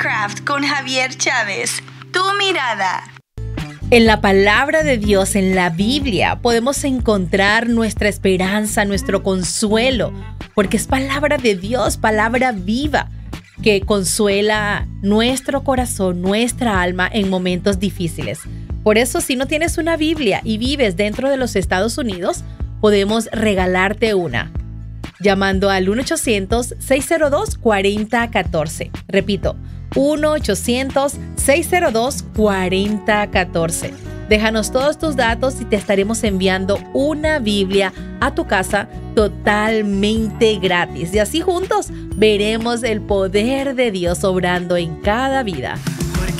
Craft con Javier Chávez. Tu mirada. En la palabra de Dios, en la Biblia, podemos encontrar nuestra esperanza, nuestro consuelo, porque es palabra de Dios, palabra viva, que consuela nuestro corazón, nuestra alma en momentos difíciles. Por eso, si no tienes una Biblia y vives dentro de los Estados Unidos, podemos regalarte una, llamando al 1-800-602-4014. Repito, 1-800-602-4014. Déjanos todos tus datos y te estaremos enviando una Biblia a tu casa totalmente gratis. Y así juntos veremos el poder de Dios obrando en cada vida.